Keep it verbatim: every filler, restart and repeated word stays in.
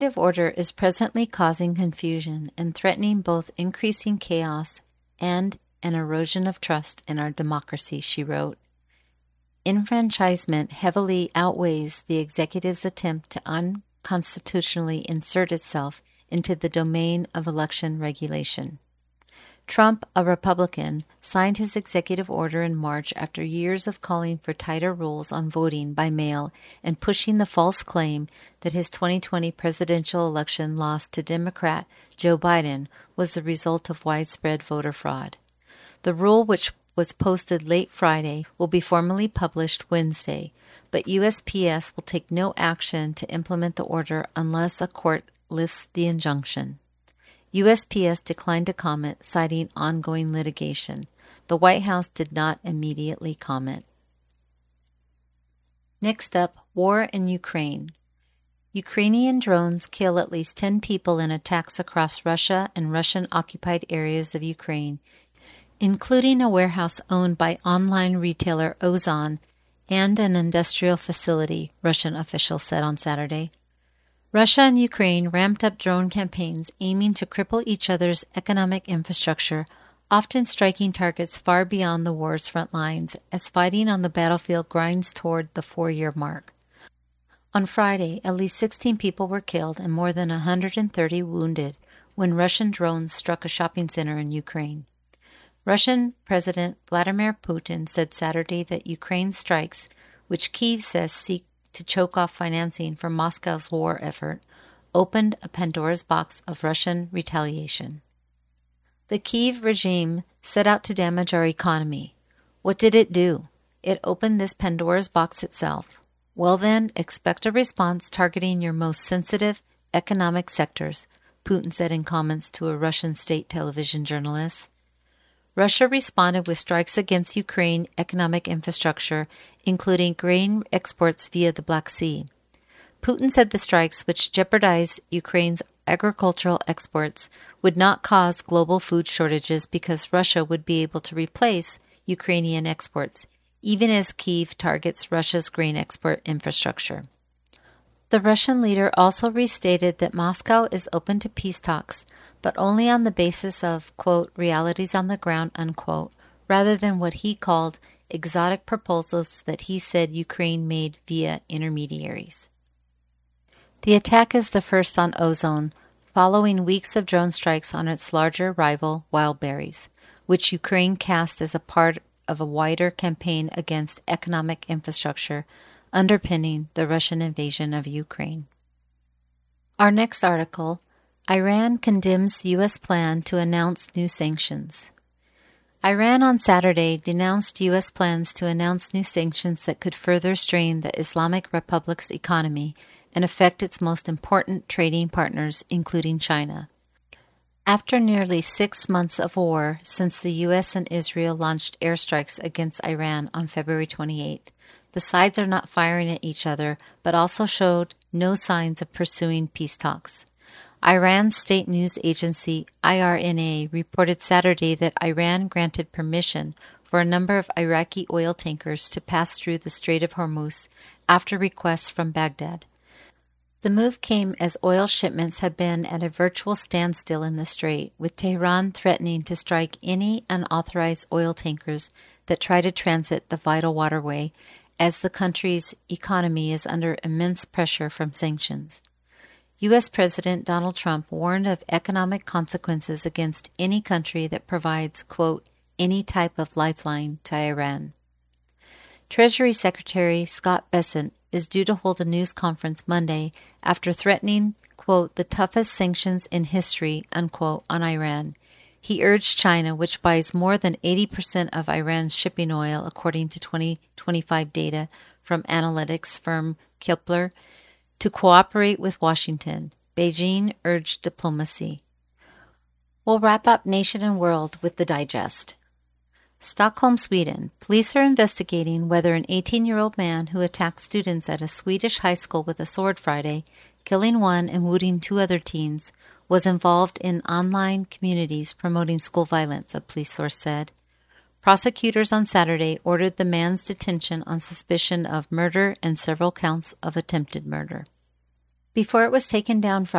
executive order is presently causing confusion and threatening both increasing chaos and an erosion of trust in our democracy, she wrote. Enfranchisement heavily outweighs the executive's attempt to unconstitutionally insert itself into the domain of election regulation. Trump, a Republican, signed his executive order in March after years of calling for tighter rules on voting by mail and pushing the false claim that his twenty twenty presidential election loss to Democrat Joe Biden was the result of widespread voter fraud. The rule, which was posted late Friday, will be formally published Wednesday, but U S P S will take no action to implement the order unless a court lifts the injunction. U S P S declined to comment, citing ongoing litigation. The White House did not immediately comment. Next up, war in Ukraine. Ukrainian drones kill at least ten people in attacks across Russia and Russian-occupied areas of Ukraine, including a warehouse owned by online retailer Ozon and an industrial facility, Russian officials said on Saturday. Russia and Ukraine ramped up drone campaigns aiming to cripple each other's economic infrastructure, often striking targets far beyond the war's front lines as fighting on the battlefield grinds toward the four-year mark. On Friday, at least sixteen people were killed and more than one hundred thirty wounded when Russian drones struck a shopping center in Ukraine. Russian President Vladimir Putin said Saturday that Ukraine's strikes, which Kyiv says seek to choke off financing for Moscow's war effort, opened a Pandora's box of Russian retaliation. The Kyiv regime set out to damage our economy. What did it do? It opened this Pandora's box itself. Well then, expect a response targeting your most sensitive economic sectors, Putin said in comments to a Russian state television journalist. Russia responded with strikes against Ukraine economic infrastructure, including grain exports via the Black Sea. Putin said the strikes, which jeopardized Ukraine's agricultural exports, would not cause global food shortages because Russia would be able to replace Ukrainian exports, even as Kyiv targets Russia's grain export infrastructure. The Russian leader also restated that Moscow is open to peace talks, but only on the basis of, quote, realities on the ground, unquote, rather than what he called exotic proposals that he said Ukraine made via intermediaries. The attack is the first on Ozone, following weeks of drone strikes on its larger rival, Wildberries, which Ukraine cast as a part of a wider campaign against economic infrastructure underpinning the Russian invasion of Ukraine. Our next article, Iran condemns U S plan to announce new sanctions. Iran on Saturday denounced U S plans to announce new sanctions that could further strain the Islamic Republic's economy and affect its most important trading partners, including China. After nearly six months of war since the U S and Israel launched airstrikes against Iran on February twenty-eighth, the sides are not firing at each other, but also showed no signs of pursuing peace talks. Iran's state news agency I R N A reported Saturday that Iran granted permission for a number of Iraqi oil tankers to pass through the Strait of Hormuz after requests from Baghdad. The move came as oil shipments have been at a virtual standstill in the strait, with Tehran threatening to strike any unauthorized oil tankers that try to transit the vital waterway, as the country's economy is under immense pressure from sanctions. U S President Donald Trump warned of economic consequences against any country that provides, quote, any type of lifeline to Iran. Treasury Secretary Scott Bessent is due to hold a news conference Monday after threatening, quote, the toughest sanctions in history, unquote, on Iran. He urged China, which buys more than eighty percent of Iran's shipping oil, according to twenty twenty-five data from analytics firm Kepler, to cooperate with Washington. Beijing urged diplomacy. We'll wrap up Nation and World with the digest. Stockholm, Sweden. Police are investigating whether an eighteen-year-old man who attacked students at a Swedish high school with a sword Friday, killing one and wounding two other teens, was involved in online communities promoting school violence, a police source said. Prosecutors on Saturday ordered the man's detention on suspicion of murder and several counts of attempted murder. Before it was taken down Friday